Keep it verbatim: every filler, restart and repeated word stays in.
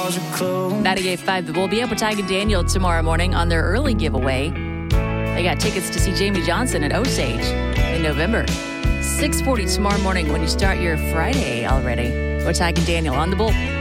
walls are closed. ninety-eight point five The Bull. Be up with Tyke and Daniel tomorrow morning on their early giveaway. They got tickets to see Jamie Johnson at Osage in November. six forty tomorrow morning when you start your Friday already. With Tyke and Daniel on the Bull.